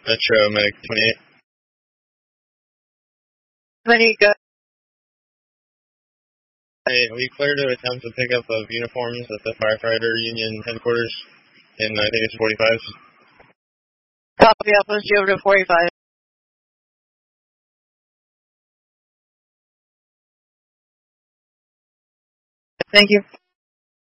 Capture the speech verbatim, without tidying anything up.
Metro Medic twenty-eight. Twenty, go. Hey, we cleared to attempt a pickup of uniforms at the firefighter union headquarters in, I think it's forty-five. Copy, I'll post you over to forty-five. Thank you.